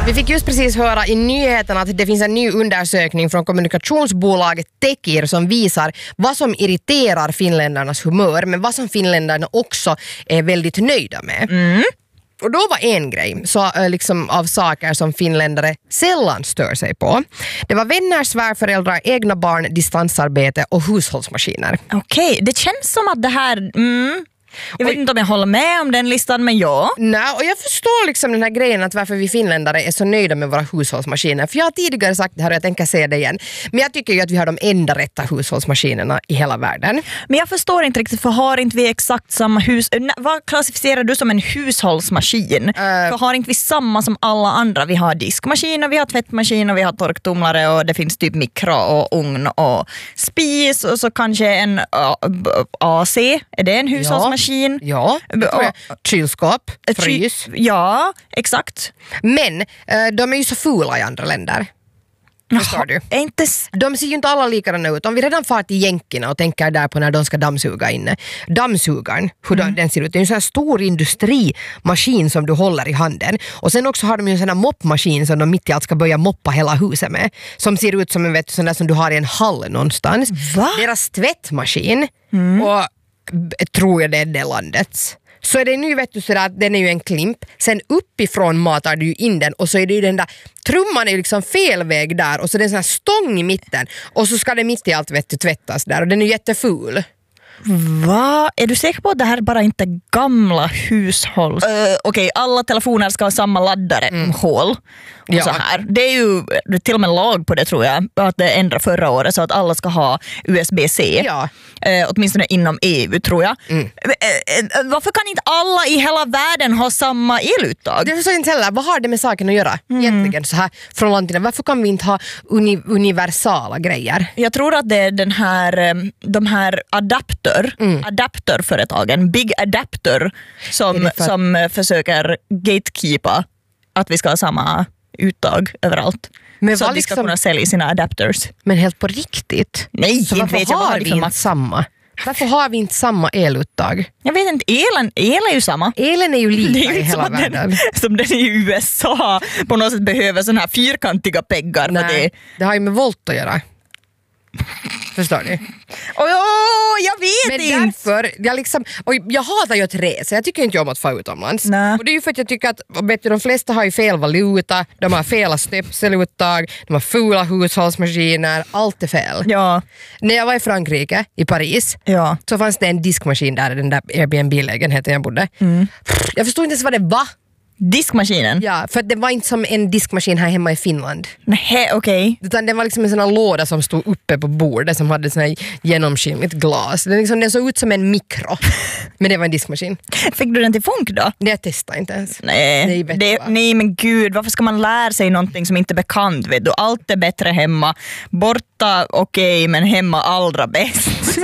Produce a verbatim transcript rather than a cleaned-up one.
Vi fick just precis höra i nyheterna att det finns en ny undersökning från kommunikationsbolaget Tekir som visar vad som irriterar finländarnas humör, men vad som finländarna också är väldigt nöjda med. Mm. Och då var en grej så, liksom, av saker som finländare sällan stör sig på. Det var vänner, svärföräldrar, egna barn, distansarbete och hushållsmaskiner. Okej, det känns som att det här... Mm. Jag vet och, inte om jag håller med om den listan, men ja. Nej, och jag förstår liksom den här grejen att varför vi finländare är så nöjda med våra hushållsmaskiner. För jag har tidigare sagt det här och jag tänker säga det igen. Men jag tycker ju att vi har de enda rätta hushållsmaskinerna i hela världen. Men jag förstår inte riktigt, för har inte vi exakt samma hus... Vad klassificerar du som en hushållsmaskin? Uh, för har inte vi samma som alla andra? Vi har diskmaskiner, vi har tvättmaskiner, vi har torktumlare och det finns typ mikro och ugn och spis och så kanske en uh, A C. Är det en hushållsmaskin? Ja, ja kylskåp, frys. Ja, exakt. Men de är ju så fula i andra länder. Förstår du? Inte... De ser ju inte alla likadana ut. Om vi redan far till jänkerna och tänker där på när de ska dammsuga inne. Dammsugaren, hur mm. den ser ut. Det är en sån här stor industrimaskin som du håller i handen. Och sen också har de ju en sån här moppmaskin som de mitt i allt ska börja moppa hela huset med. Som ser ut som en vet, sån där som du har i en hall någonstans. Va? Deras tvättmaskin mm. och tror jag det är det landets. Så är det nu vet du sådär att den är ju en klimp. Sen uppifrån matar du ju in den och så är det ju den där trumman är ju liksom fel väg där och så är det en sån här stång i mitten och så ska det mitt i allt vet du tvättas där och den är ju jätteful. Va? Är du säker på att det här bara inte gamla hushålls... Uh, Okej, okay, alla telefoner ska ha samma laddare, mm. hål. Och ja. så här. Det är ju till och med lag på det tror jag. Att det ändrade förra året så att alla ska ha U S B C. Ja. Uh, åtminstone inom E U tror jag. Mm. Uh, uh, varför kan inte alla i hela världen ha samma eluttag? Det förstår jag inte heller. Vad har det med saken att göra? Mm. Egentligen så här från landet. Varför kan vi inte ha uni- universala grejer? Jag tror att det är den här, de här adapter Mm. adapterföretagen, Big Adapter som, för... som försöker gatekeepa att vi ska ha samma uttag överallt. Men så att liksom... vi ska kunna sälja sina adapters. Men helt på riktigt? Nej, så varför vet jag, har vi inte samma? Varför har vi inte samma eluttag? Jag vet inte, elen, el är ju samma. Elen är ju lika är ju i hela världen. Den, som den i U S A på något sätt behöver såna här fyrkantiga peggar. Nej, det... det har ju med volt att göra. Förstår ni? Oh, oh, jag vet men inte. Därför, jag, liksom, och jag hatar ju att resa. Jag tycker inte om att få utomlands. Nä. Och det är ju för att jag tycker att vet du, de flesta har ju fel valuta. De har fel stöpseluttag. De har fula hushållsmaskiner. Allt är fel. Ja. När jag var i Frankrike, i Paris, ja. så fanns det en diskmaskin där. Den där Airbnb-lägenheten jag bodde. Mm. Jag förstod inte ens vad det var. Diskmaskinen? Ja, för det var inte som en diskmaskin här hemma i Finland. Nej, okej. Okay. Utan det var liksom en sån här låda som stod uppe på bordet som hade sån här genomskinligt glas. Den, liksom, den såg ut som en mikro. Men det var en diskmaskin. Fick du den till funk då? Det jag testade inte ens. Nej, nej, det, nej men gud, varför ska man lära sig någonting som inte är bekant? Vet du? Allt är bättre hemma. Borta okej, okay, men hemma allra bäst.